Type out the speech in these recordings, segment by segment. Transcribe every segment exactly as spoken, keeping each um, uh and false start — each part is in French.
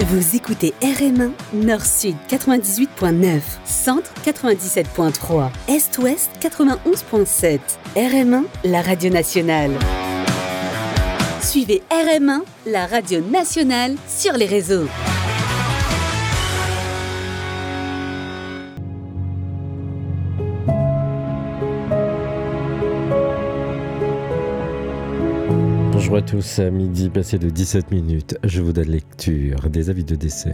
Vous écoutez R M un, Nord-Sud quatre-vingt-dix-huit point neuf, Centre quatre-vingt-dix-sept point trois, Est-Ouest quatre-vingt-onze point sept. R M un, la radio nationale. Suivez R M un, la radio nationale, sur les réseaux. Bonjour à tous, à midi passé de dix-sept minutes, je vous donne lecture des avis de décès.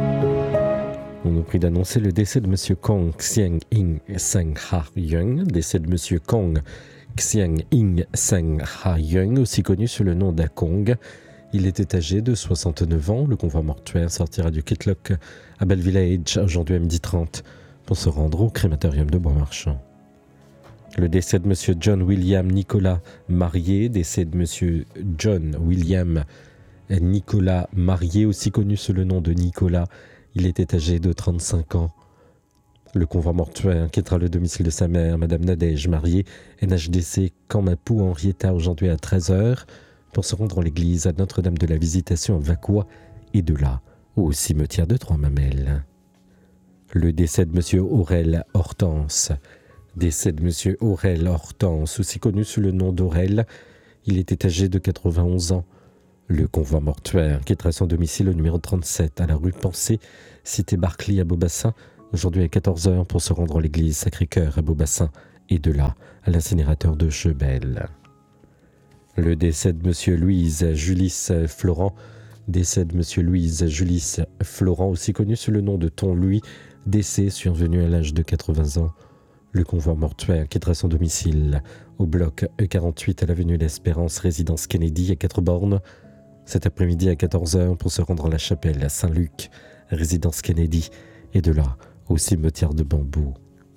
On nous prie d'annoncer le décès de M. Kong Xiang-Ing Seng-Ha-Yung, décès de M. Kong Xiang-Ing Seng-Ha-Yung, aussi connu sous le nom d'Akong. Il était âgé de soixante-neuf ans. Le convoi mortuaire sortira du Kitlock à Bell Village aujourd'hui à midi trente pour se rendre au crématorium de Bois-Marchand. Le décès de M. John William Nicolas Marié, décès de M. John William Nicolas Marié, aussi connu sous le nom de Nicolas. Il était âgé de trente-cinq ans. Le convoi mortuaire quittera le domicile de sa mère, Madame Nadège Marié, N H D C Campmapou Henrietta, aujourd'hui à treize heures, pour se rendre à l'église à Notre-Dame de la Visitation à Vacois et de là au cimetière de Trois-Mamelles. Le décès de M. Aurel Hortense. Décès de M. Aurel Hortense, aussi connu sous le nom d'Aurel. Il était âgé de quatre-vingt-onze ans. Le convoi mortuaire quittera son domicile au numéro trente-sept à la rue Pensée, cité Barclay à Beaubassin, aujourd'hui à quatorze heures pour se rendre à l'église Sacré-Cœur à Beaubassin et de là à l'incinérateur de Chebel. Le décès de M. Louise Julis Florent. Décès de M. Louise Julis Florent, aussi connu sous le nom de Ton Louis. Décès survenu à l'âge de quatre-vingts ans. Le convoi mortuaire quittera son domicile au bloc E quarante-huit à l'avenue L'Espérance, résidence Kennedy à Quatre-Bornes, cet après-midi à quatorze heures pour se rendre à la chapelle à Saint-Luc, résidence Kennedy, et de là au cimetière de Bambou.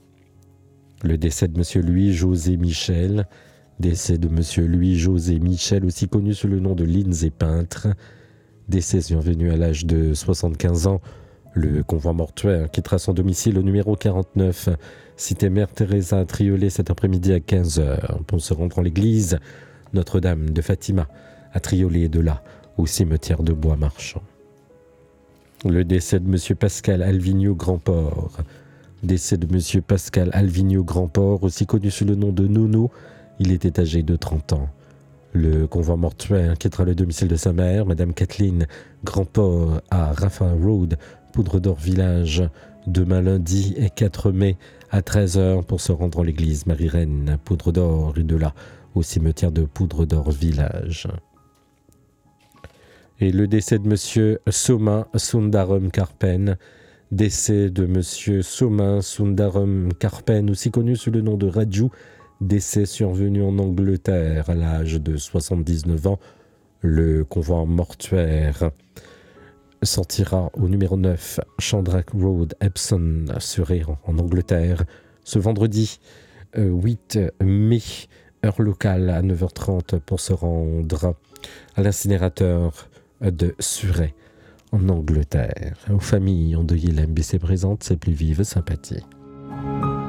Le décès de M. Louis-José Michel. Décès de M. Louis-José Michel, aussi connu sous le nom de Lindsay Peintre. Décès survenu à l'âge de soixante-quinze ans. Le convoi mortuaire quittera son domicile au numéro quarante-neuf, cité Mère Teresa à Triolet cet après-midi à quinze heures pour se rendre à l'église Notre-Dame de Fatima à Triolet et de là au cimetière de Bois-Marchand. Le décès de M. Pascal Alvigno Grandport. Décès de M. Pascal Alvigno Grandport, aussi connu sous le nom de Nono. Il était âgé de trente ans. Le convoi mortuaire quittera le domicile de sa mère, Madame Kathleen Grandport, à Raffin Road, Poudre d'Or Village, demain lundi et quatre mai à treize heures pour se rendre à l'église Marie-Reine, Poudre d'Or, et de là au cimetière de Poudre d'Or Village. Et le décès de M. Soma Sundaram Karpen. Décès de M. Soma Sundaram Karpen, aussi connu sous le nom de Raju. Décès survenu en Angleterre à l'âge de soixante-dix-neuf ans. Le convoi mortuaire sortira au numéro neuf, Chandrack Road, Epsom, Surrey, en Angleterre, ce vendredi euh, huit mai, heure locale à neuf heures trente pour se rendre à l'incinérateur de Surrey, en Angleterre. Aux familles endeuillées, la M B C présente ses plus vives sympathies.